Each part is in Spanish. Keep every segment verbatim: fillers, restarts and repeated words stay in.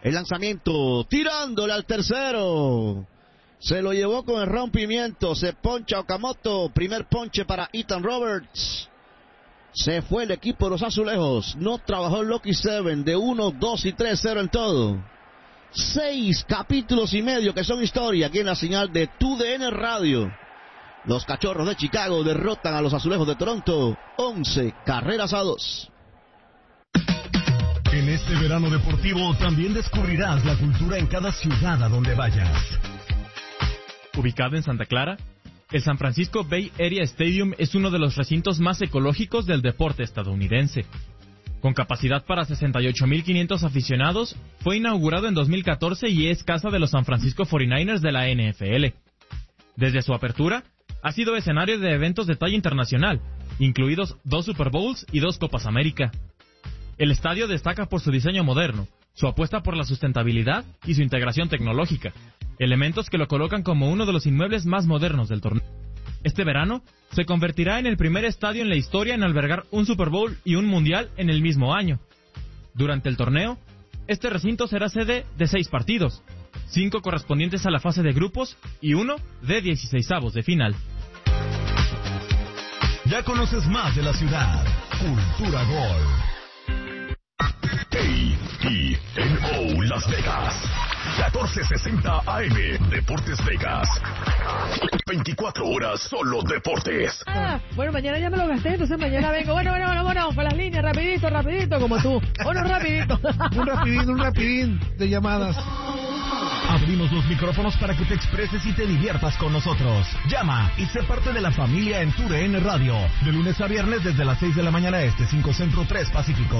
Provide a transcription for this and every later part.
El lanzamiento, tirándole al tercero. Se lo llevó con el rompimiento. Se poncha Okamoto. Primer ponche para Ethan Roberts. Se fue el equipo de los Azulejos. No trabajó el Lucky Seven. De uno, dos y tres, cero en todo. Seis capítulos y medio que son historia aquí en la señal de T U D N Radio. Los Cachorros de Chicago derrotan a los Azulejos de Toronto. once carreras a dos. En este verano deportivo también descubrirás la cultura en cada ciudad a donde vayas. Ubicado en Santa Clara, el San Francisco Bay Area Stadium es uno de los recintos más ecológicos del deporte estadounidense. Con capacidad para sesenta y ocho mil quinientos aficionados, fue inaugurado en dos mil catorce y es casa de los San Francisco cuarenta y nueve ers de la N F L. Desde su apertura, ha sido escenario de eventos de talla internacional, incluidos dos Super Bowls y dos Copas América. El estadio destaca por su diseño moderno, su apuesta por la sustentabilidad y su integración tecnológica, elementos que lo colocan como uno de los inmuebles más modernos del torneo. Este verano se convertirá en el primer estadio en la historia en albergar un Super Bowl y un Mundial en el mismo año. Durante el torneo, este recinto será sede de seis partidos, cinco correspondientes a la fase de grupos y uno de dieciseisavos de final. Ya conoces más de la ciudad. Cultura Gol. A E N O Las Vegas. catorce sesenta A M Deportes Vegas. veinticuatro horas solo deportes. Ah, bueno, mañana ya me lo gasté, entonces mañana vengo. Bueno, bueno, bueno, bueno, para las líneas, rapidito, rapidito, como tú. Bueno, rapidito. Un rapidín, un rapidín de llamadas. Abrimos los micrófonos para que te expreses y te diviertas con nosotros. Llama y sé parte de la familia en T U D N Radio. De lunes a viernes desde las seis de la mañana este, cinco Centro, tres Pacífico.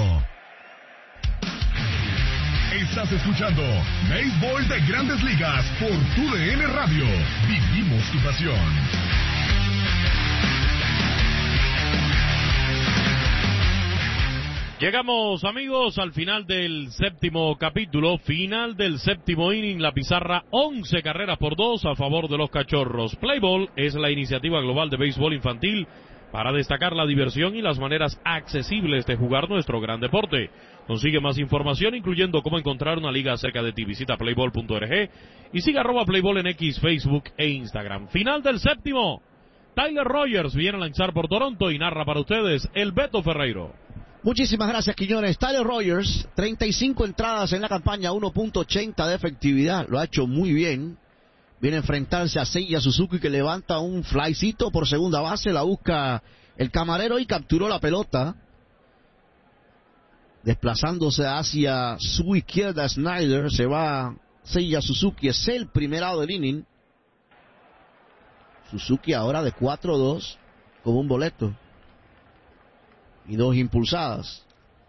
Estás escuchando Béisbol de Grandes Ligas por T U D N Radio. Vivimos tu pasión. Llegamos, amigos, al final del séptimo capítulo, final del séptimo inning, la pizarra once carreras por dos a favor de los Cachorros. Play Ball es la iniciativa global de béisbol infantil para destacar la diversión y las maneras accesibles de jugar nuestro gran deporte. Consigue más información, incluyendo cómo encontrar una liga cerca de ti. Visita playball punto org y siga arroba Playball en X, Facebook e Instagram. Final del séptimo. Tyler Rogers viene a lanzar por Toronto y narra para ustedes el Beto Ferreiro. Muchísimas gracias, Quiñones. Tyler Rogers, treinta y cinco entradas en la campaña, uno punto ochenta de efectividad. Lo ha hecho muy bien. Viene a enfrentarse a Seiya Suzuki, que levanta un flycito por segunda base. La busca el camarero y capturó la pelota. Desplazándose hacia su izquierda, Snyder. Se va Seiya Suzuki. Es el primerado del inning. Suzuki ahora de cuatro dos con un boleto y dos impulsadas.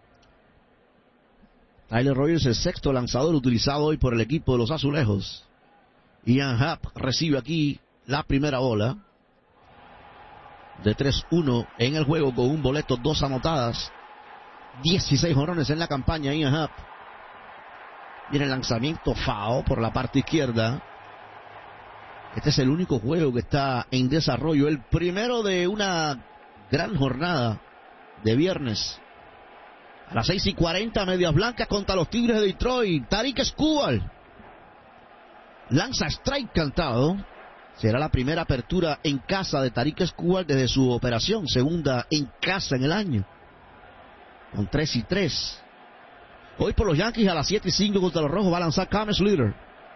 Tyler Rogers, el sexto lanzador utilizado hoy por el equipo de los Azulejos. Ian Happ recibe aquí la primera bola. De tres uno en el juego con un boleto, dos anotadas. dieciséis jonrones en la campaña, Ian Happ. Viene el lanzamiento foul por la parte izquierda. Este es el único juego que está en desarrollo. El primero de una gran jornada de viernes. A las seis y cuarenta, Medias Blancas contra los Tigres de Detroit. Tarik Skubal lanza strike cantado. Será la primera apertura en casa de Tarik Skubal desde su operación. Segunda en casa en el año. Con tres y tres. Hoy por los Yankees a las siete y cinco contra los Rojos va a lanzar Cam Slater.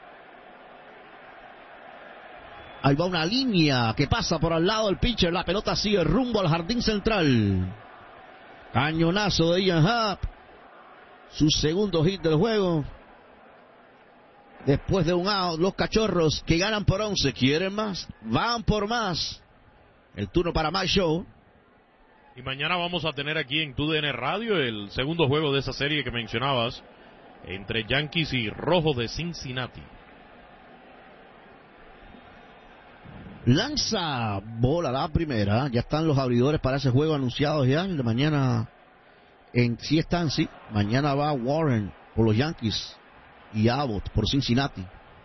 Ahí va una línea que pasa por al lado del pitcher. La pelota sigue rumbo al jardín central. Cañonazo de Ian Happ. Su segundo hit del juego. Después de un out, los Cachorros que ganan por once. ¿Quieren más? Van por más. El turno para Mike Shaw. Y mañana vamos a tener aquí en T U D N Radio el segundo juego de esa serie que mencionabas entre Yankees y Rojos de Cincinnati. Lanza bola la primera. Ya están los abridores para ese juego anunciados ya. El de mañana en, sí están, sí. Mañana va Warren por los Yankees y Abbott por Cincinnati.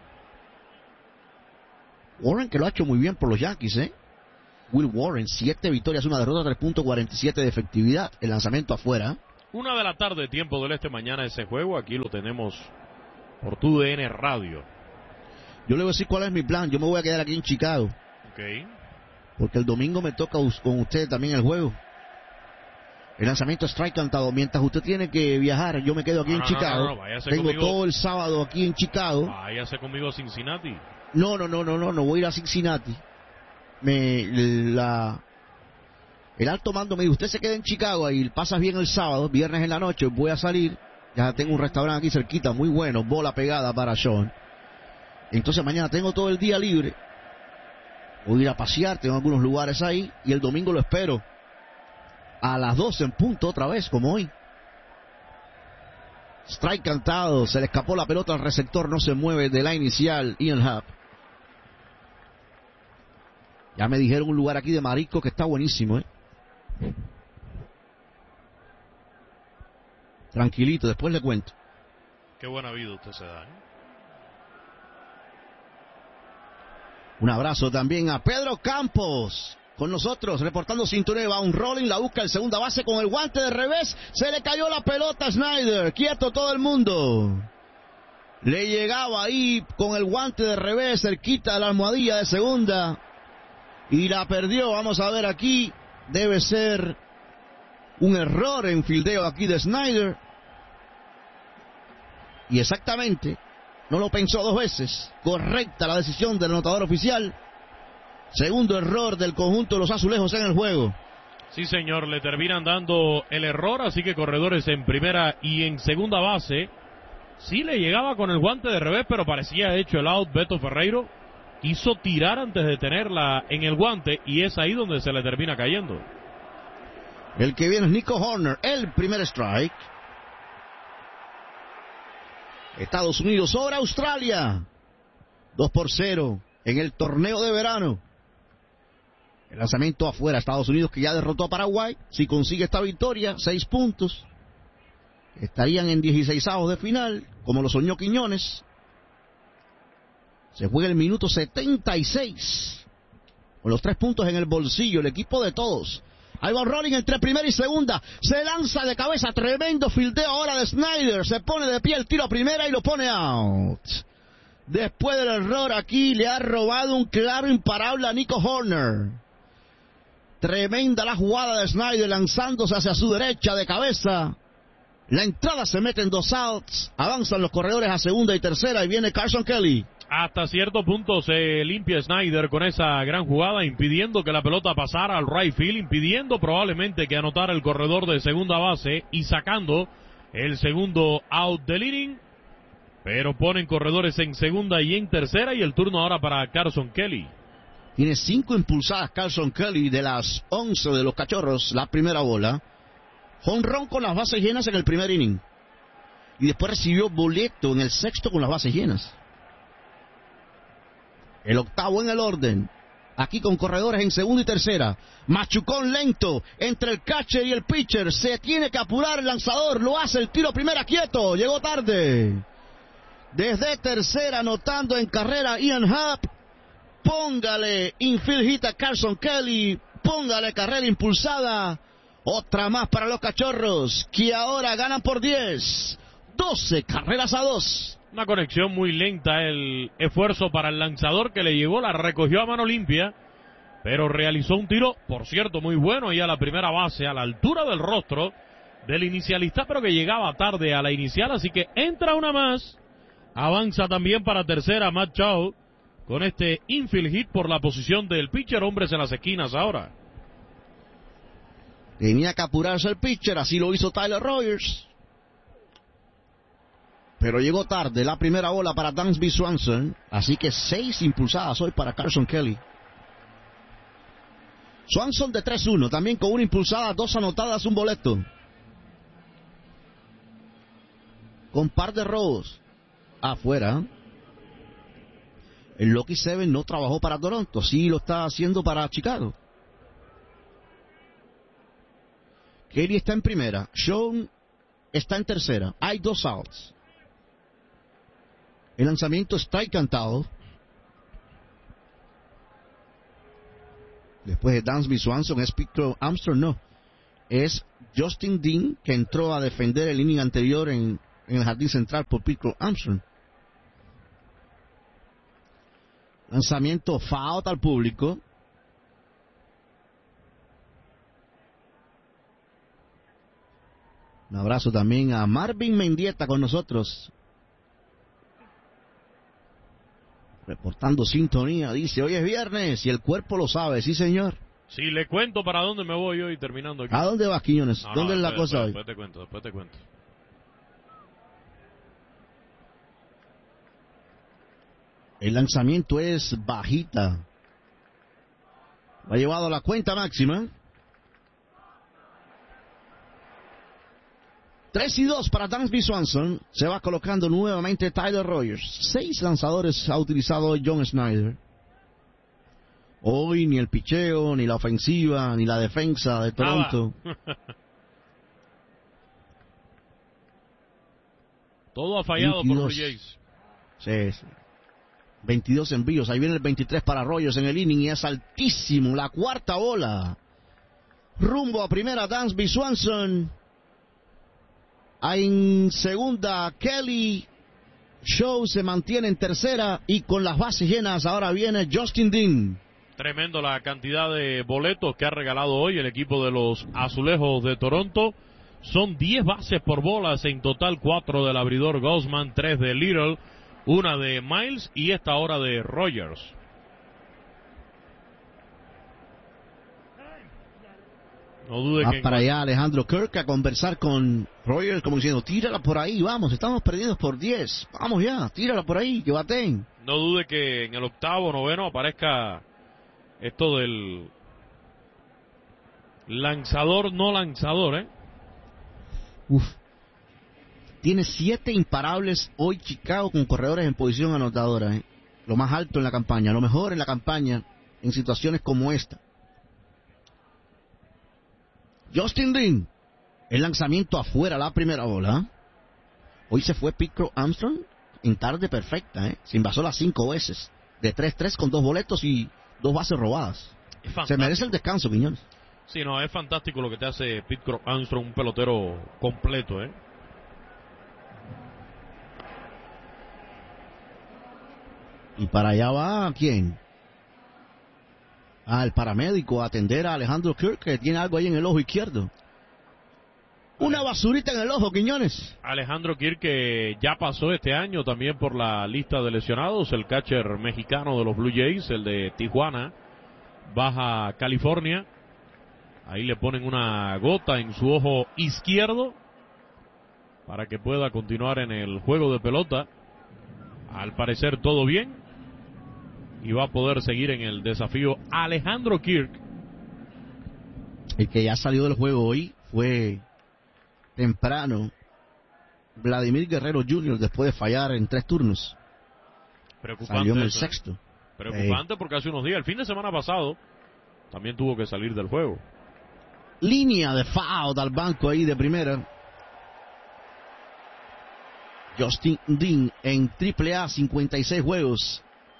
Warren, que lo ha hecho muy bien por los Yankees, ¿eh? Will Warren, siete victorias, una derrota, tres punto cuarenta y siete de efectividad. El lanzamiento afuera. Una de la tarde, tiempo del este, mañana ese juego. Aquí lo tenemos por tu D N Radio. Yo le voy a decir cuál es mi plan. Yo me voy a quedar aquí en Chicago. Ok. Porque el domingo me toca us- con usted también el juego. El lanzamiento strike cantado. Mientras usted tiene que viajar, yo me quedo aquí No, en no, Chicago. no, no, no, váyase Tengo conmigo. todo el sábado aquí en Chicago. Váyase conmigo a Cincinnati. No, no, no, no, no, no voy a ir a Cincinnati. Me, la, el alto mando me dijo, usted se queda en Chicago y pasas bien el sábado, viernes en la noche, voy a salir. Ya tengo un restaurante aquí cerquita, muy bueno, bola pegada para Sean. Entonces mañana tengo todo el día libre. Voy a ir a pasear, tengo algunos lugares ahí. Y el domingo lo espero a las doce en punto otra vez, como hoy. Strike cantado, se le escapó la pelota al receptor, no se mueve de la inicial, Ian Happ. Ya me dijeron un lugar aquí de marisco que está buenísimo, ¿eh? Tranquilito, después le cuento. Qué buena vida usted se da, ¿eh? Un abrazo también a Pedro Campos, con nosotros, reportando sintonía. Va un rolling, la busca el segunda base con el guante de revés. Se le cayó la pelota a Snyder. Quieto todo el mundo. Le llegaba ahí con el guante de revés, cerquita de la almohadilla de segunda. Y la perdió. Vamos a ver aquí. Debe ser un error en fildeo aquí de Snyder. Y exactamente, no lo pensó dos veces. Correcta la decisión del anotador oficial. Segundo error del conjunto de los azulejos en el juego. Sí, señor, le terminan dando el error, así que corredores en primera y en segunda base. Sí le llegaba con el guante de revés, pero parecía hecho el out. Beto Ferreiro quiso tirar antes de tenerla en el guante y es ahí donde se le termina cayendo. El que viene es Nico Horner, el primer strike. Estados Unidos sobre Australia. dos por cero en el torneo de verano. El lanzamiento afuera, Estados Unidos, que ya derrotó a Paraguay. Si consigue esta victoria, seis puntos. Estarían en dieciseisavos de final, como lo soñó Quiñones. Se juega el minuto setenta y seis. Con los tres puntos en el bolsillo, el equipo de todos. Ahí va Rolling entre primera y segunda. Se lanza de cabeza, tremendo fildeo ahora de Snyder. Se pone de pie el tiro a primera y lo pone out. Después del error aquí, le ha robado un claro imparable a Nico Horner. Tremenda la jugada de Snyder, lanzándose hacia su derecha de cabeza. La entrada se mete en dos outs. Avanzan los corredores a segunda y tercera y viene Carson Kelly. Hasta cierto punto se limpia Snyder con esa gran jugada, impidiendo que la pelota pasara al right field, impidiendo probablemente que anotara el corredor de segunda base y sacando el segundo out del inning. Pero ponen corredores en segunda y en tercera y el turno ahora para Carson Kelly. Tiene cinco impulsadas Carson Kelly de las once de los Cachorros, la primera bola. Jonrón con las bases llenas en el primer inning. Y después recibió boleto en el sexto con las bases llenas. El octavo en el orden. Aquí con corredores en segunda y tercera. Machucón lento entre el catcher y el pitcher. Se tiene que apurar el lanzador. Lo hace el tiro primera quieto. Llegó tarde. Desde tercera anotando en carrera Ian Happ. Póngale infield hit a Carson Kelly. Póngale carrera impulsada. Otra más para los Cachorros, que ahora ganan por diez. doce carreras a dos. Una conexión muy lenta, el esfuerzo para el lanzador que le llegó, la recogió a mano limpia, pero realizó un tiro, por cierto, muy bueno ahí a la primera base, a la altura del rostro del inicialista, pero que llegaba tarde a la inicial, así que entra una más. Avanza también para tercera Matt Chow con este infield hit por la posición del pitcher, hombres en las esquinas ahora. Tenía que apurarse el pitcher, así lo hizo Tyler Rogers. Pero llegó tarde la primera bola para Dansby Swanson, así que seis impulsadas hoy para Carson Kelly. Swanson de tres uno, también con una impulsada, dos anotadas, un boleto. Con par de robos afuera. El Lucky Seven no trabajó para Toronto, sí lo está haciendo para Chicago. Kelly está en primera, Sean está en tercera, hay dos outs. El lanzamiento está cantado. Después de Dansby Swanson es Pitcher Armstrong, no. Es Justin Dean, que entró a defender el inning anterior en, en el jardín central por Pitcher Armstrong. Lanzamiento foul al público. Un abrazo también a Marvin Mendieta con nosotros. Reportando sintonía. Dice, hoy es viernes y el cuerpo lo sabe. Sí, señor. Si le cuento para dónde me voy hoy terminando aquí. ¿A dónde vas, Quiñones? No, ¿Dónde no, es la después, cosa después, hoy? Después te cuento, después te cuento. El lanzamiento es bajita. Ha llevado la cuenta máxima. tres y dos para Dansby Swanson. Se va colocando nuevamente Tyler Rogers. Seis lanzadores ha utilizado hoy John Schneider. Hoy ni el picheo, ni la ofensiva, ni la defensa de Toronto. Todo ha fallado veintidós. por Blue Jays. Sí, sí. veintidós envíos. Ahí viene el veintitrés para Rogers en el inning y es altísimo. La cuarta bola. Rumbo a primera Dansby Swanson. En segunda, Kelly Show se mantiene en tercera y con las bases llenas ahora viene Justin Dean. Tremendo la cantidad de boletos que ha regalado hoy el equipo de los Azulejos de Toronto. Son diez bases por bolas en total, cuatro del abridor Gausman, tres de Little, una de Miles y esta hora de Rogers. No dude Va que... para allá Alejandro Kirk a conversar con Rogers como diciendo, tírala por ahí, vamos, estamos perdidos por diez, vamos ya, tírala por ahí, que baten. No dude que en el octavo, noveno aparezca esto del lanzador no lanzador, ¿eh? Uf. Tiene siete imparables hoy Chicago con corredores en posición anotadora, ¿eh? Lo más alto en la campaña, lo mejor en la campaña en situaciones como esta. Justin Dean, el lanzamiento afuera, la primera bola. Hoy se fue Pete Crow Armstrong en tarde perfecta, ¿eh? Se invasó las cinco veces, de tres tres con dos boletos y dos bases robadas. Se merece el descanso, Quiñones. Sí, no, es fantástico lo que te hace Pete Crow Armstrong, un pelotero completo, ¿eh? Y para allá va, ¿quién? Al paramédico a atender a Alejandro Kirk, que tiene algo ahí en el ojo izquierdo. Una basurita en el ojo, Quiñones. Alejandro Kirk, que ya pasó este año también por la lista de lesionados, el catcher mexicano de los Blue Jays, el de Tijuana, Baja California. Ahí le ponen una gota en su ojo izquierdo para que pueda continuar en el juego de pelota. Al parecer todo bien. Y va a poder seguir en el desafío. Alejandro Kirk. El que ya salió del juego hoy fue temprano Vladimir Guerrero junior después de fallar en tres turnos. Preocupante. Salió en el eso, sexto. ¿eh? Preocupante eh. porque hace unos días, el fin de semana pasado, también tuvo que salir del juego. Línea de foul al banco ahí de primera. Justin Dean en triple A, cincuenta y seis juegos.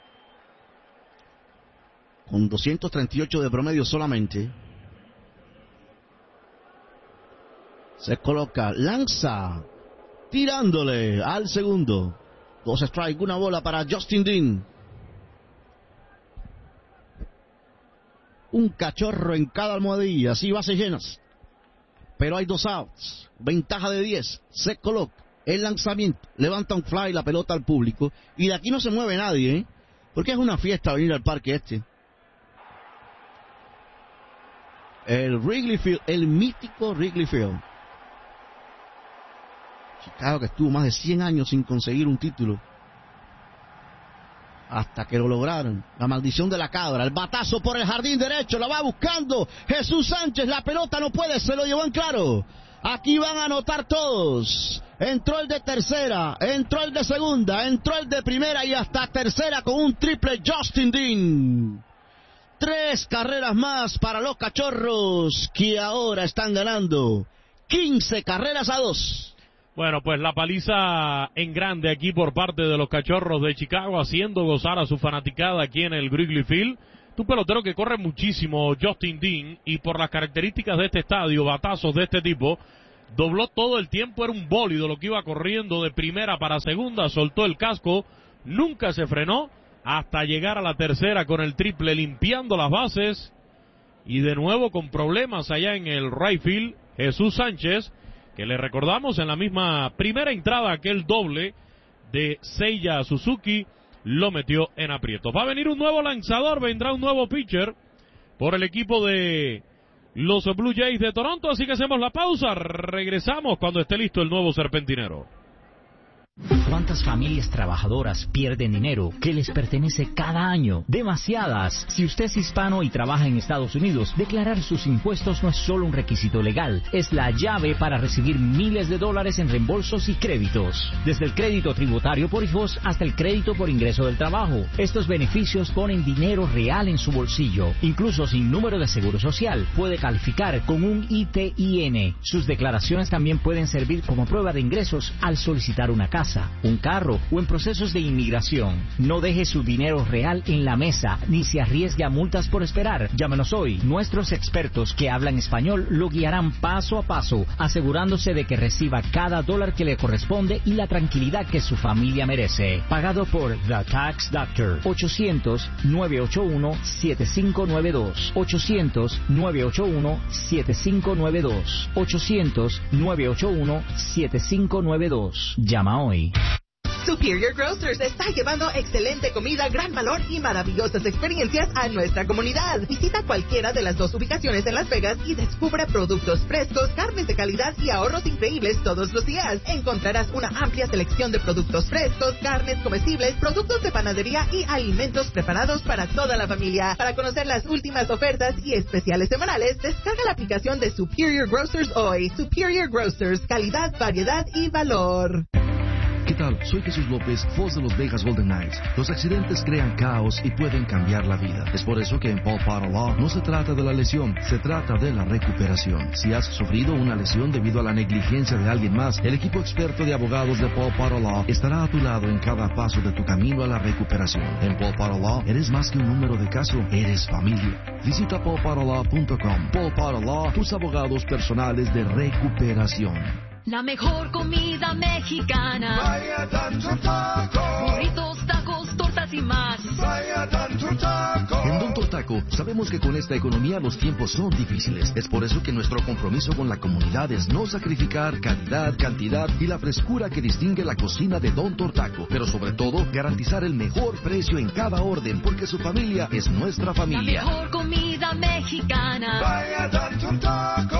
Con doscientos treinta y ocho de promedio solamente. Se coloca, lanza, tirándole al segundo. Dos strikes, una bola para Justin Dean. Un cachorro en cada almohadilla, así bases llenas. Pero hay dos outs, ventaja de diez. Se coloca el lanzamiento, levanta un fly, la pelota al público. Y de aquí no se mueve nadie, ¿eh? Porque es una fiesta venir al parque este. El Wrigley Field, el mítico Wrigley Field. Chicago, que estuvo más de cien años sin conseguir un título. Hasta que lo lograron. La maldición de la cabra. El batazo por el jardín derecho. La va buscando Jesús Sánchez. La pelota no puede. Se lo llevó en claro. Aquí van a anotar todos. Entró el de tercera. Entró el de segunda. Entró el de primera. Y hasta tercera con un triple Justin Dean. Tres carreras más para los Cachorros, que ahora están ganando quince carreras a dos. Bueno, pues la paliza en grande aquí por parte de los Cachorros de Chicago, haciendo gozar a su fanaticada aquí en el Wrigley Field. Un pelotero que corre muchísimo, Justin Dean, y por las características de este estadio, batazos de este tipo, dobló todo el tiempo, era un bólido lo que iba corriendo de primera para segunda, soltó el casco, nunca se frenó, hasta llegar a la tercera con el triple, limpiando las bases. Y de nuevo con problemas allá en el right field, Jesús Sánchez, que le recordamos en la misma primera entrada aquel doble de Seiya Suzuki, lo metió en aprietos. Va a venir un nuevo lanzador, vendrá un nuevo pitcher por el equipo de los Blue Jays de Toronto, así que hacemos la pausa, regresamos cuando esté listo el nuevo serpentinero. ¿Cuántas familias trabajadoras pierden dinero que les pertenece cada año? Demasiadas. Si usted es hispano y trabaja en Estados Unidos, declarar sus impuestos no es solo un requisito legal, es la llave para recibir miles de dólares en reembolsos y créditos. Desde el crédito tributario por hijos hasta el crédito por ingreso del trabajo. Estos beneficios ponen dinero real en su bolsillo. Incluso sin número de seguro social, puede calificar con un I T I N. Sus declaraciones también pueden servir como prueba de ingresos al solicitar una casa, un carro o en procesos de inmigración. No deje su dinero real en la mesa ni se arriesgue a multas por esperar. Llámenos hoy. Nuestros expertos que hablan español lo guiarán paso a paso, asegurándose de que reciba cada dólar que le corresponde y la tranquilidad que su familia merece. Pagado por The Tax Doctor. ochocientos, nueve ocho uno, siete cinco nueve dos. ochocientos, nueve ocho uno, siete cinco nueve dos. ochocientos, nueve ocho uno, siete cinco nueve dos. Llama hoy. Superior Grocers está llevando excelente comida, gran valor y maravillosas experiencias a nuestra comunidad. Visita cualquiera de las dos ubicaciones en Las Vegas y descubre productos frescos, carnes de calidad y ahorros increíbles todos los días. Encontrarás una amplia selección de productos frescos, carnes comestibles, productos de panadería y alimentos preparados para toda la familia. Para conocer las últimas ofertas y especiales semanales, descarga la aplicación de Superior Grocers hoy. Superior Grocers, calidad, variedad y valor. ¿Qué tal? Soy Jesús López, voz de los Vegas Golden Knights. Los accidentes crean caos y pueden cambiar la vida. Es por eso que en Paul Potter Law no se trata de la lesión, se trata de la recuperación. Si has sufrido una lesión debido a la negligencia de alguien más, el equipo experto de abogados de Paul Potter Law estará a tu lado en cada paso de tu camino a la recuperación. En Paul Potter Law eres más que un número de caso, eres familia. Visita paul potter law punto com. Paul Potter Law, tus abogados personales de recuperación. La mejor comida mexicana. Vaya Don Taco. Burritos, tacos, tortas y más. Vaya Don Taco. En Don Taco sabemos que con esta economía los tiempos son difíciles. Es por eso que nuestro compromiso con la comunidad es no sacrificar calidad, cantidad y la frescura que distingue la cocina de Don Taco. Pero sobre todo, garantizar el mejor precio en cada orden, porque su familia es nuestra familia. La mejor comida mexicana. Vaya Don Taco.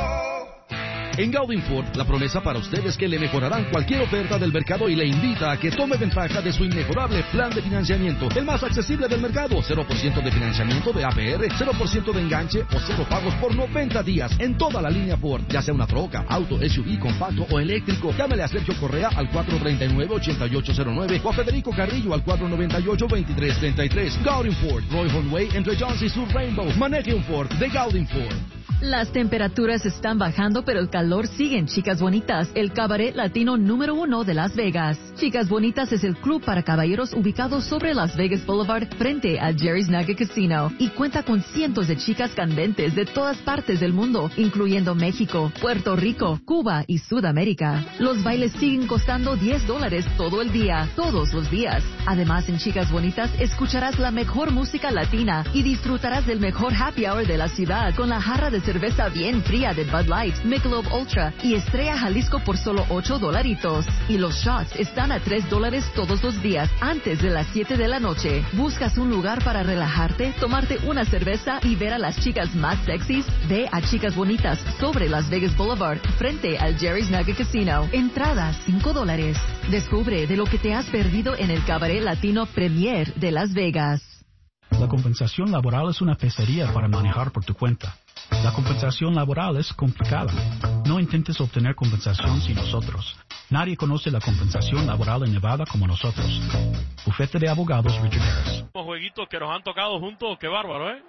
En Gaudin Ford, la promesa para usted es que le mejorarán cualquier oferta del mercado y le invita a que tome ventaja de su inmejorable plan de financiamiento, el más accesible del mercado. cero por ciento de financiamiento de A P R, cero por ciento de enganche o cero pagos por noventa días en toda la línea Ford, ya sea una troca, auto, S U V, compacto o eléctrico. Llámele a Sergio Correa al cuatro tres nueve, ocho ocho cero nueve o a Federico Carrillo al cuatro nueve ocho, dos tres tres tres. Gaudin Ford, Roy Way entre Johns y Sur Rainbow. Maneje un Ford de Gaudin Ford. Las temperaturas están bajando, pero el calor sigue en Chicas Bonitas, el cabaret latino número uno de Las Vegas. Chicas Bonitas es el club para caballeros ubicado sobre Las Vegas Boulevard frente a Jerry's Nugget Casino y cuenta con cientos de chicas candentes de todas partes del mundo, incluyendo México, Puerto Rico, Cuba y Sudamérica. Los bailes siguen costando diez dólares todo el día, todos los días. Además, en Chicas Bonitas escucharás la mejor música latina y disfrutarás del mejor happy hour de la ciudad con la jarra de cerveza bien fría de Bud Light, Michelob Ultra y Estrella Jalisco por solo ocho dolaritos. Y los shots están a tres dólares todos los días antes de las siete de la noche. ¿Buscas un lugar para relajarte, tomarte una cerveza y ver a las chicas más sexys? Ve a Chicas Bonitas sobre Las Vegas Boulevard frente al Jerry's Nugget Casino. Entradas cinco dólares. Descubre de lo que te has perdido en el cabaret latino Premier de Las Vegas. La compensación laboral es una pesadilla para manejar por tu cuenta. La compensación laboral es complicada. No intentes obtener compensación sin nosotros. Nadie conoce la compensación laboral en Nevada como nosotros. Bufete de Abogados Richard Harris. Los jueguitos que nos han tocado juntos, qué bárbaro, ¿eh?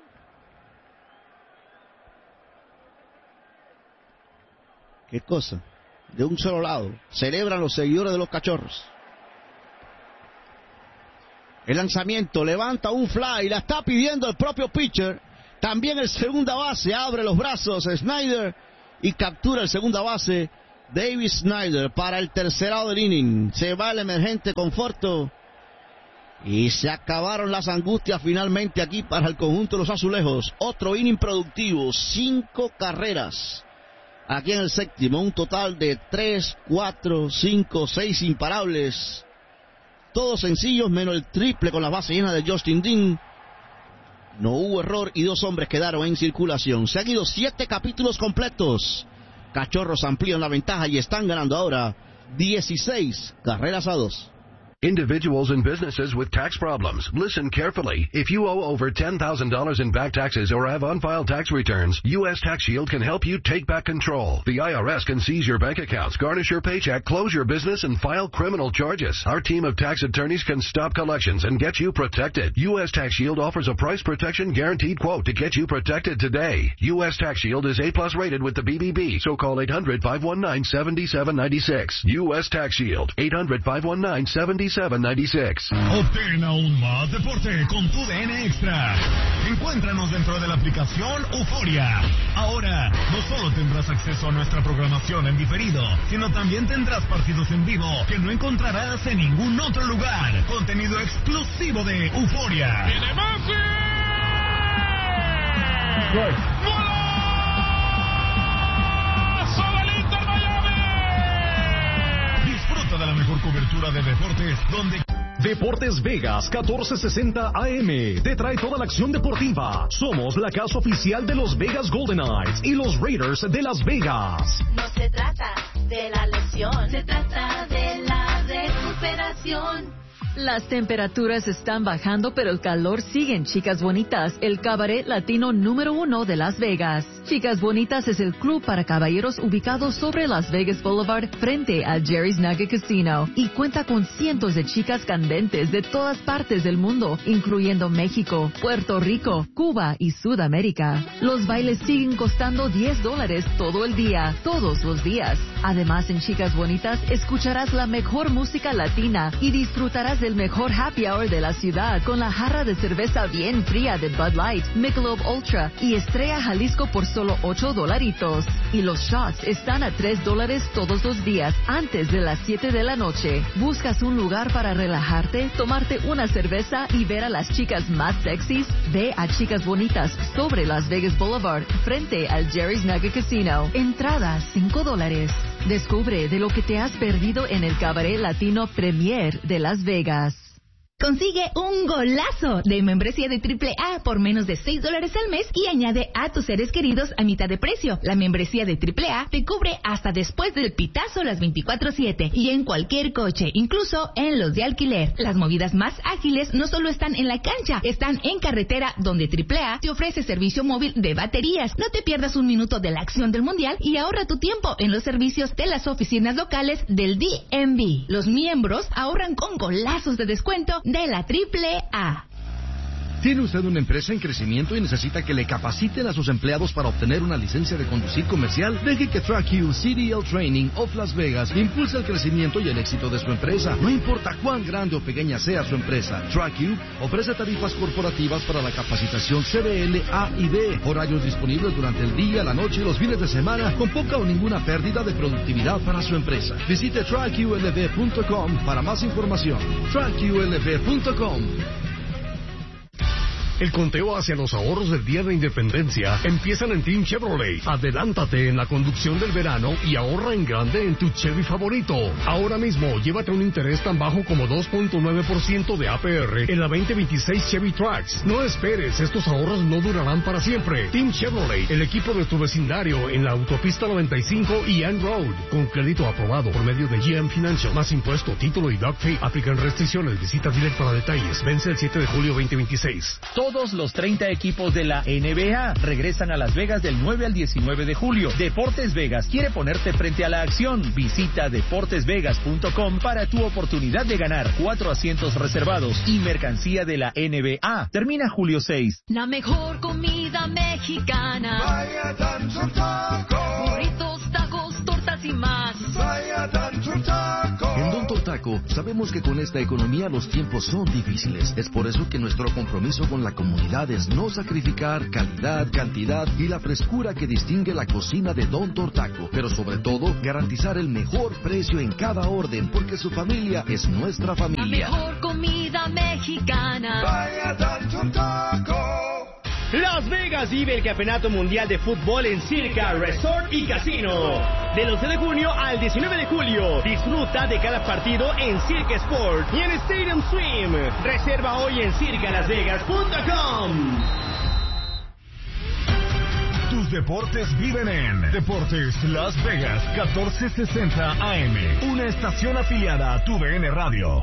Qué cosa. De un solo lado. Celebran los seguidores de los Cachorros. El lanzamiento levanta un fly, la está pidiendo el propio pitcher. También el segunda base abre los brazos Snyder y captura el segunda base Davis Snyder para el tercer out del inning. Se va el emergente Conforto Y se acabaron las angustias finalmente aquí para el conjunto de los azulejos. Otro inning productivo, cinco carreras. Aquí en el séptimo, un total de tres, cuatro, cinco, seis imparables. Todos sencillos, menos el triple con la base llena de Justin Dean. No hubo error y dos hombres quedaron en circulación. Se han ido siete capítulos completos. Cachorros amplían la ventaja y están ganando ahora dieciséis carreras a dos. Individuals and businesses with tax problems, listen carefully. If you owe over ten thousand dollars in back taxes or have unfiled tax returns, U S Tax Shield can help you take back control. The I R S can seize your bank accounts, garnish your paycheck, close your business, and file criminal charges. Our team of tax attorneys can stop collections and get you protected. U S Tax Shield offers a price protection guaranteed quote to get you protected today. U S Tax Shield is A plus rated with the B B B, so call eight hundred, five one nine, seven seven nine six. U S Tax Shield, eight hundred, five one nine, seven seven nine six. Obtén aún más deporte con tu D N Extra. Encuéntranos dentro de la aplicación Euforia. Ahora, no solo tendrás acceso a nuestra programación en diferido, sino también tendrás partidos en vivo que no encontrarás en ningún otro lugar. Contenido exclusivo de Euforia. ¡Viene Messi! ¡Golazo del Inter Miami! Disfruta de la mejor cobertura de deportes donde... Deportes Vegas catorce sesenta A M te trae toda la acción deportiva. Somos la casa oficial de los Vegas Golden Knights y los Raiders de Las Vegas. No se trata de la lesión, se trata de la recuperación. Las temperaturas están bajando, pero el calor sigue en Chicas Bonitas, el cabaret latino número uno de Las Vegas. Chicas Bonitas es el club para caballeros ubicado sobre Las Vegas Boulevard frente a Jerry's Nugget Casino y cuenta con cientos de chicas candentes de todas partes del mundo, incluyendo México, Puerto Rico, Cuba y Sudamérica. Los bailes siguen costando diez dólares todo el día, todos los días. Además, en Chicas Bonitas escucharás la mejor música latina y disfrutarás de el mejor happy hour de la ciudad con la jarra de cerveza bien fría de Bud Light, Michelob Ultra y Estrella Jalisco por solo ocho dolaritos. Y los shots están a tres dólares todos los días antes de las siete de la noche. ¿Buscas un lugar para relajarte, tomarte una cerveza y ver a las chicas más sexys? Ve a Chicas Bonitas sobre Las Vegas Boulevard frente al Jerry's Nugget Casino. Entrada cinco dólares. Descubre de lo que te has perdido en el cabaret latino Premier de Las Vegas. Consigue un golazo de membresía de triple A por menos de seis dólares al mes y añade a tus seres queridos a mitad de precio. La membresía de triple A te cubre hasta después del pitazo las veinticuatro siete y en cualquier coche, incluso en los de alquiler. Las movidas más ágiles no solo están en la cancha, están en carretera, donde triple A te ofrece servicio móvil de baterías. No te pierdas un minuto de la acción del mundial y ahorra tu tiempo en los servicios de las oficinas locales del D M V. Los miembros ahorran con golazos de descuento de la triple A. ¿Tiene usted una empresa en crecimiento y necesita que le capaciten a sus empleados para obtener una licencia de conducir comercial? Deje que TrackU C D L Training of Las Vegas impulse el crecimiento y el éxito de su empresa. No importa cuán grande o pequeña sea su empresa, TrackU ofrece tarifas corporativas para la capacitación C D L A y B, horarios disponibles durante el día, la noche y los fines de semana, con poca o ninguna pérdida de productividad para su empresa. Visite track U L V punto com para más información. track U L V punto com. El conteo hacia los ahorros del Día de Independencia empiezan en Team Chevrolet. Adelántate en la conducción del verano y ahorra en grande en tu Chevy favorito. Ahora mismo, llévate un interés tan bajo como dos punto nueve por ciento de A P R en la veinte veintiséis Chevy Trax. No esperes, estos ahorros no durarán para siempre. Team Chevrolet, el equipo de tu vecindario en la autopista noventa y cinco y Ann Road. Con crédito aprobado por medio de G M Financial. Más impuesto, título y doc fee. Aplican restricciones. Visita dealer para detalles. Vence el siete de julio veinte veintiséis. Todos los treinta equipos de la N B A regresan a Las Vegas del nueve al diecinueve de julio. Deportes Vegas quiere ponerte frente a la acción. Visita deportes vegas punto com para tu oportunidad de ganar cuatro asientos reservados y mercancía de la N B A. Termina julio seis. La mejor comida mexicana. Vaya Dan's Taco. Burritos, tacos, tortas y más. Vaya Don Taco. En Don Taco sabemos que con esta economía los tiempos son difíciles. Es por eso que nuestro compromiso con la comunidad es no sacrificar calidad, cantidad y la frescura que distingue la cocina de Don Taco. Pero sobre todo, garantizar el mejor precio en cada orden, porque su familia es nuestra familia. La mejor comida mexicana. Vaya Don Taco. Las Vegas vive el Campeonato Mundial de Fútbol en Circa Resort y Casino. Del once de junio al diecinueve de julio, disfruta de cada partido en Circa Sport y en Stadium Swim. Reserva hoy en circa las vegas punto com. Tus deportes viven en Deportes Las Vegas catorce sesenta A M, una estación afiliada a tu D N Radio.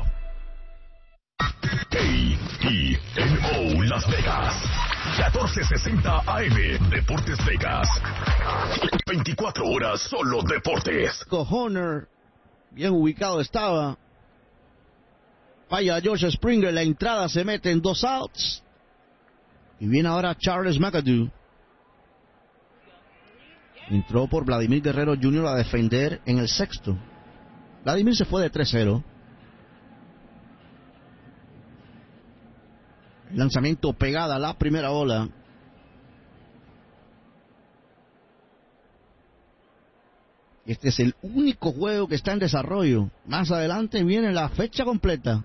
A E N O Las Vegas catorce sesenta A M, Deportes Vegas. veinticuatro horas solo deportes. Horner, bien ubicado estaba. Falla George Springer, la entrada se mete en dos outs. Y viene ahora Charles McAdoo. Entró por Vladimir Guerrero junior a defender en el sexto. Vladimir se fue de tres cero. Lanzamiento pegada a la primera bola. Este es el único juego que está en desarrollo. Más adelante viene la fecha completa.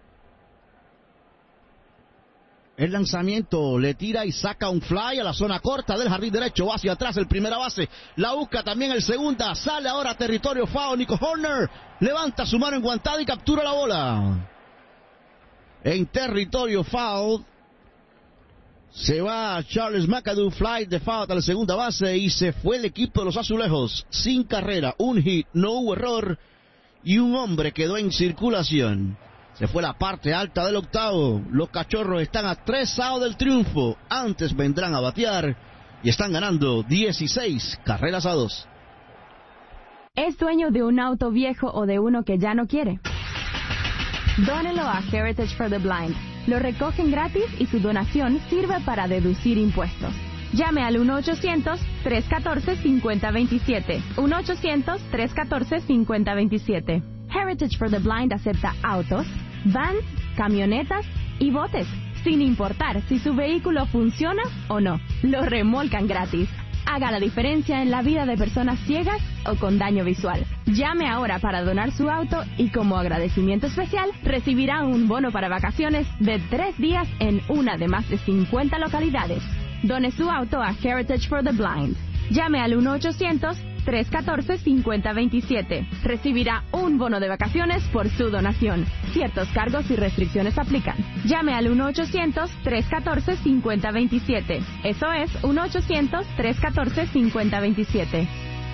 El lanzamiento le tira y saca un fly a la zona corta del jardín derecho. Va hacia atrás el primera base. La busca también el segunda. Sale ahora a territorio foul. Nico Horner levanta su mano enguantada y captura la bola. En territorio foul se va Charles McAdoo, fly de foul a la segunda base y se fue el equipo de los azulejos sin carrera, un hit, no hubo error y un hombre quedó en circulación. Se fue la parte alta del octavo. Los cachorros están a tres outs del triunfo. Antes vendrán a batear y están ganando dieciséis carreras a dos. ¿Es dueño de un auto viejo o de uno que ya no quiere? Dónelo a Heritage for the Blind. Lo recogen gratis y su donación sirve para deducir impuestos. Llame al uno ochocientos, tres uno cuatro, cinco cero dos siete. uno ochocientos, tres uno cuatro, cinco cero dos siete. Heritage for the Blind acepta autos, vans, camionetas y botes, sin importar si su vehículo funciona o no. Lo remolcan gratis. Haga la diferencia en la vida de personas ciegas o con daño visual. Llame ahora para donar su auto y como agradecimiento especial recibirá un bono para vacaciones de tres días en una de más de cincuenta localidades. Done su auto a Heritage for the Blind. Llame al uno ochocientos, tres uno cuatro, cinco cero dos siete. Recibirá un bono de vacaciones por su donación. Ciertos cargos y restricciones aplican. Llame al uno ochocientos, tres uno cuatro, cinco cero dos siete. Eso es uno ochocientos, tres uno cuatro, cinco cero dos siete.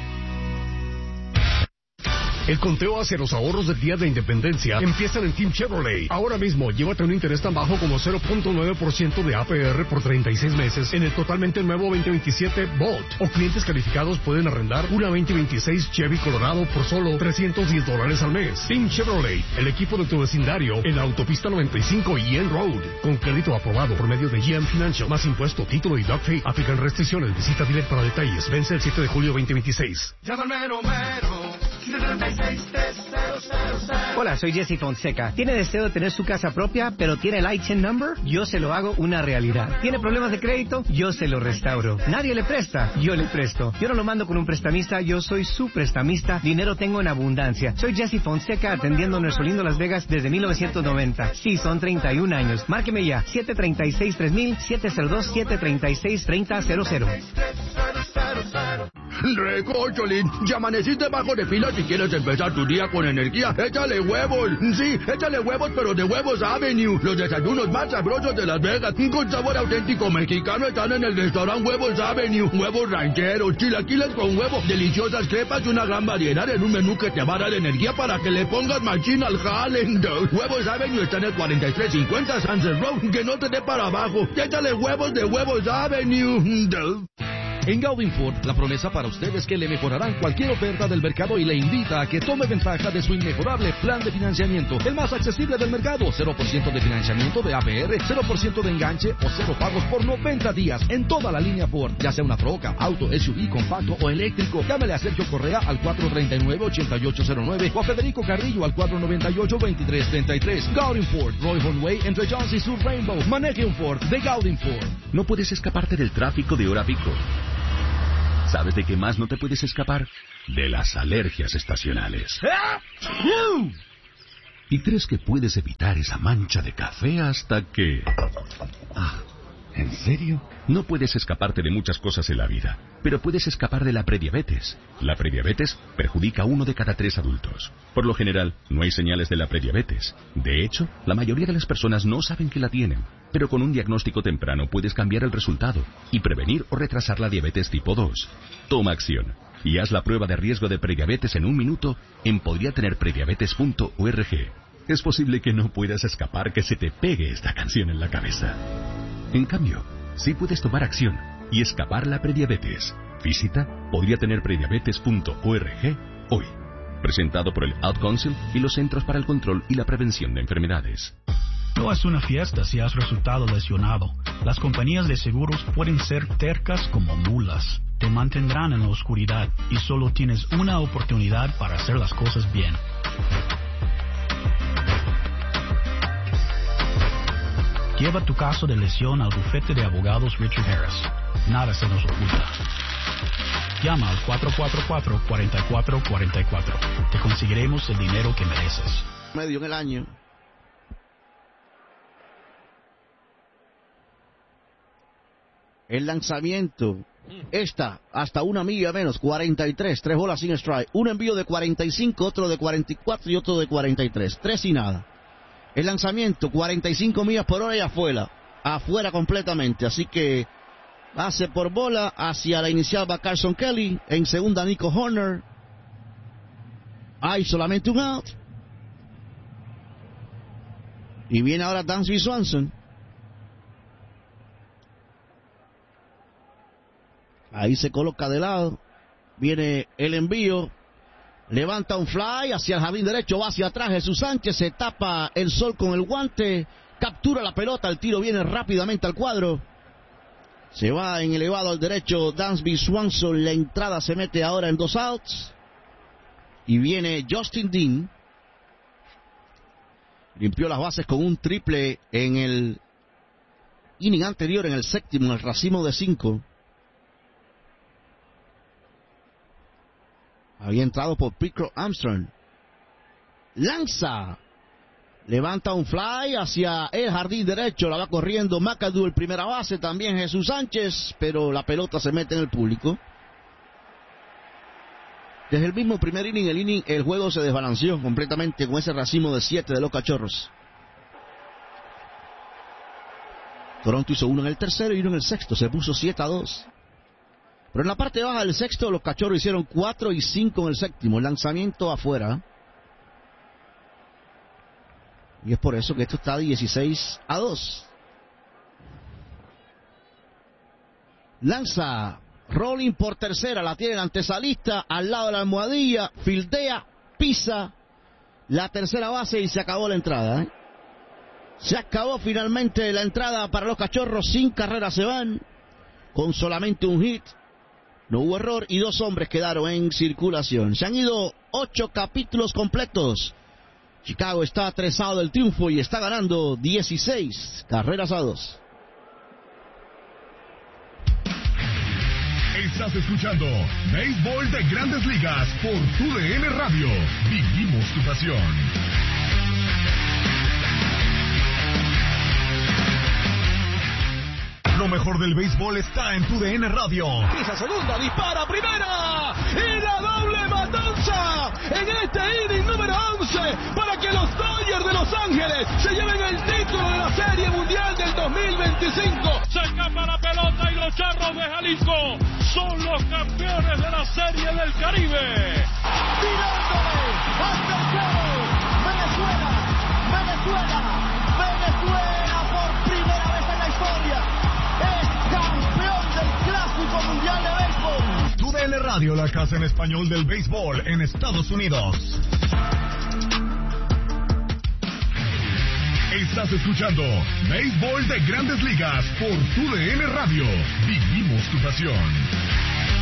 El conteo hacia los ahorros del Día de Independencia empiezan en Team Chevrolet. Ahora mismo, llévate un interés tan bajo como cero punto nueve por ciento de A P R por treinta y seis meses en el totalmente nuevo veinte veintisiete Bolt. O clientes calificados pueden arrendar una veinte veintiséis Chevy Colorado por solo trescientos diez dólares al mes. Team Chevrolet, el equipo de tu vecindario en la autopista noventa y cinco y N Road. Con crédito aprobado por medio de G M Financial. Más impuesto, título y doc fee. Aplican restricciones. Visita dealer para detalles. Vence el siete de julio veinte veintiséis. Llama al mero mero. Hola, soy Jesse Fonseca. ¿Tiene deseo de tener su casa propia, pero tiene el I T I N number? Yo se lo hago una realidad. ¿Tiene problemas de crédito? Yo se lo restauro. ¿Nadie le presta? Yo le presto. Yo no lo mando con un prestamista, yo soy su prestamista. Dinero tengo en abundancia. Soy Jesse Fonseca atendiendo nuestro lindo Las Vegas desde mil novecientos noventa. Sí, son treinta y un años. Márqueme ya. siete tres seis, tres mil, siete cero dos, siete tres seis, tres cero cero cero. Recócholín, ya amaneciste bajo de fila si quieres empezar tu día con energía. Échale huevos. Sí, échale huevos, pero de Huevos Avenue. Los desayunos más sabrosos de Las Vegas, con sabor auténtico mexicano, están en el restaurante Huevos Avenue. Huevos rancheros, chilaquiles con huevo, deliciosas crepas y una gran variedad en un menú que te va a dar energía para que le pongas machín al jale. Huevos Avenue está en el cuarenta y tres cincuenta Sunset Road. Que no te dé para abajo. Échale huevos de Huevos Avenue. En Gaudin Ford, la promesa para usted es que le mejorarán cualquier oferta del mercado y le invita a que tome ventaja de su inmejorable plan de financiamiento, el más accesible del mercado. cero por ciento de financiamiento de A P R, cero por ciento de enganche o cero pagos por noventa días en toda la línea Ford, ya sea una troca, auto, S U V, compacto o eléctrico. Llámale a Sergio Correa al cuatro tres nueve, ocho ocho cero nueve o a Federico Carrillo al cuatro nueve ocho, veintitrés treinta y tres. Gaudin Ford, Roy Horn Way, entre Jones y Sur Rainbow. Maneje un Ford de Gaudin Ford. No puedes escaparte del tráfico de hora pico. ¿Sabes de qué más no te puedes escapar? De las alergias estacionales. Y crees que puedes evitar esa mancha de café hasta que... Ah, ¿en serio? No puedes escaparte de muchas cosas en la vida, pero puedes escapar de la prediabetes. La prediabetes perjudica a uno de cada tres adultos. Por lo general, no hay señales de la prediabetes. De hecho, la mayoría de las personas no saben que la tienen. Pero con un diagnóstico temprano puedes cambiar el resultado y prevenir o retrasar la diabetes tipo dos. Toma acción y haz la prueba de riesgo de prediabetes en un minuto en podría tener prediabetes punto org. Es posible que no puedas escapar que se te pegue esta canción en la cabeza. En cambio, sí puedes tomar acción y escapar la prediabetes. Visita podría tener prediabetes punto org hoy. Presentado por el Out Council y los Centros para el Control y la Prevención de Enfermedades. No es una fiesta si has resultado lesionado. Las compañías de seguros pueden ser tercas como mulas. Te mantendrán en la oscuridad y solo tienes una oportunidad para hacer las cosas bien. Lleva tu caso de lesión al bufete de abogados Richard Harris. Nada se nos oculta. Llama al cuatro cuatro cuatro, cuatro cuatro cuatro cuatro. Te conseguiremos el dinero que mereces. Medio en el año. El lanzamiento. Esta, hasta una milla menos, cuarenta y tres, tres bolas sin strike. Un envío de cuarenta y cinco, otro de cuarenta y cuatro y otro de cuarenta y tres. Tres y nada. El lanzamiento, cuarenta y cinco millas por hora y afuera. Afuera completamente. Así que base por bola. Hacia la inicial va Carson Kelly. En segunda Nico Horner. Hay solamente un out. Y viene ahora Dansby Swanson. Ahí se coloca de lado. Viene el envío. Levanta un fly hacia el jardín derecho. Va hacia atrás Jesús Sánchez. Se tapa el sol con el guante. Captura la pelota. El tiro viene rápidamente al cuadro. Se va en elevado al derecho Dansby Swanson. La entrada se mete ahora en dos outs. Y viene Justin Dean. Limpió las bases con un triple en el inning anterior, en el séptimo, en el racimo de cinco. Había entrado por Pico Armstrong. Lanza. Levanta un fly hacia el jardín derecho. La va corriendo McAdoo, el primera base. También Jesús Sánchez. Pero la pelota se mete en el público. Desde el mismo primer inning, el inning, el juego se desbalanceó completamente con ese racimo de siete de los Cachorros. Toronto hizo uno en el tercero y uno en el sexto. Se puso siete a dos. Pero en la parte baja del sexto, los Cachorros hicieron cuatro y cinco en el séptimo. El lanzamiento afuera. Y es por eso que esto está dieciséis a dos. Lanza. Rolling por tercera. La tiene el antesalista. Al lado de la almohadilla. Fildea. Pisa. La tercera base y se acabó la entrada. ¿eh? Se acabó finalmente la entrada para los Cachorros. Sin carreras se van. Con solamente un hit. No hubo error y dos hombres quedaron en circulación. Se han ido ocho capítulos completos. Chicago está atresado del triunfo y está ganando dieciséis carreras a dos. Estás escuchando Béisbol de Grandes Ligas por Tu D N Radio. Vivimos tu pasión. Lo mejor del béisbol está en Tu D N Radio. Pisa segunda, dispara primera y la doble matanza en este inning número once para que los Dodgers de Los Ángeles se lleven el título de la Serie Mundial del dos mil veinticinco. Se escapa la pelota y los Charros de Jalisco son los campeones de la Serie del Caribe. Tirándole al tercero, Venezuela, Venezuela, Venezuela por primera vez en la historia. Es campeón del Clásico Mundial de Béisbol. Radio, la casa en español del béisbol en Estados Unidos. Estás escuchando Béisbol de Grandes Ligas por Tu D N Radio. Vivimos tu pasión.